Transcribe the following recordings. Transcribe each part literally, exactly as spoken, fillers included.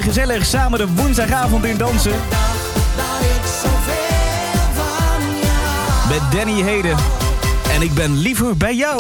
gezellig samen de woensdagavond in dansen. Met Danny Heden. En ik ben liever bij jou.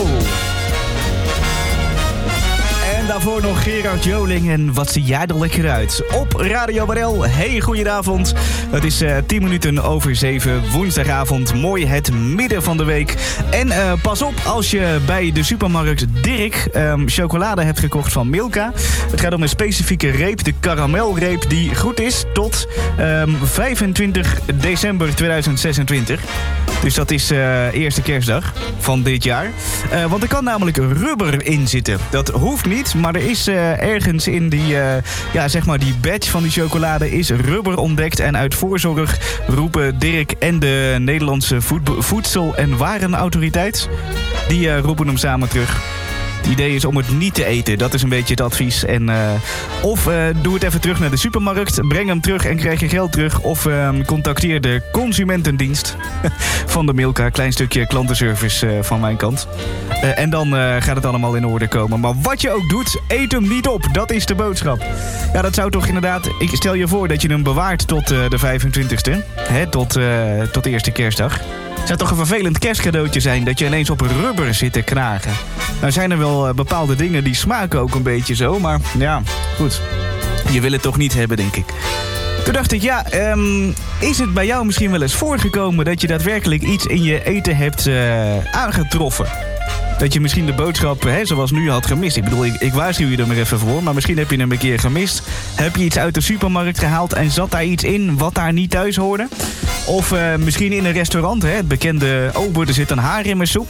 En daarvoor nog Gerard Joling en wat zie jij er lekker uit. Op Radio R L, hey goedenavond. Het is uh, tien minuten over zeven, woensdagavond, mooi het midden van de week. En uh, pas op als je bij de supermarkt Dirk um, chocolade hebt gekocht van Milka. Het gaat om een specifieke reep, de karamelreep, die goed is tot um, vijfentwintig december tweeduizend zesentwintig. Dus dat is uh, eerste kerstdag van dit jaar. Uh, want er kan namelijk rubber in zitten. Dat hoeft niet, maar er is uh, ergens in die, uh, ja, zeg maar die badge van die chocolade is rubber ontdekt. En uit voorzorg roepen Dirk en de Nederlandse voed- Voedsel- en Warenautoriteit, die uh, roepen hem samen terug. Het idee is om het niet te eten. Dat is een beetje het advies. En, uh, of uh, doe het even terug naar de supermarkt. Breng hem terug en krijg je geld terug. Of uh, contacteer de consumentendienst van de Milka. Klein stukje klantenservice uh, van mijn kant. Uh, en dan uh, gaat het allemaal in orde komen. Maar wat je ook doet, eet hem niet op. Dat is de boodschap. Ja, dat zou toch inderdaad... Ik stel je voor dat je hem bewaart tot uh, de vijfentwintigste. Hè, tot, uh, tot de eerste kerstdag. Het zou toch een vervelend kerstcadeautje zijn dat je ineens op rubber zit te knagen. Nou zijn er wel uh, bepaalde dingen die smaken ook een beetje zo, maar ja, goed. Je wil het toch niet hebben, denk ik. Toen dacht ik, ja, um, is het bij jou misschien wel eens voorgekomen dat je daadwerkelijk iets in je eten hebt uh, aangetroffen? Dat je misschien de boodschap, hè, zoals nu, had gemist. Ik bedoel, ik, ik waarschuw je er maar even voor, maar misschien heb je hem een keer gemist. Heb je iets uit de supermarkt gehaald en zat daar iets in wat daar niet thuis hoorde? Of uh, misschien in een restaurant, hè, het bekende, oh, er zit een haar in mijn soep.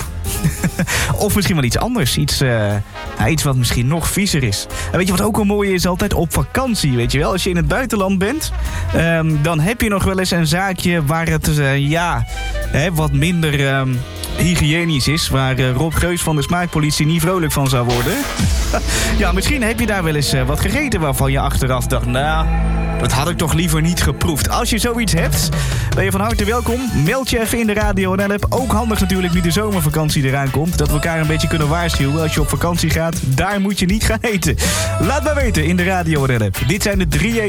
Of misschien wel iets anders, iets, uh, ja, iets wat misschien nog viezer is. En weet je wat ook wel mooi is? Altijd op vakantie, weet je wel. Als je in het buitenland bent, um, dan heb je nog wel eens een zaakje waar het, uh, ja, hè, wat minder... Um, hygiënisch is, waar uh, Rob Geus van de Smaakpolitie niet vrolijk van zou worden. Ja, misschien heb je daar wel eens uh, wat gegeten waarvan je achteraf dacht, nou, dat had ik toch liever niet geproefd. Als je zoiets hebt, ben je van harte welkom. Meld je even in de Radio N L-app. Ook handig natuurlijk nu de zomervakantie eraan komt. Dat we elkaar een beetje kunnen waarschuwen. Als je op vakantie gaat, daar moet je niet gaan eten. Laat maar weten in de Radio N L-app. Dit zijn de drie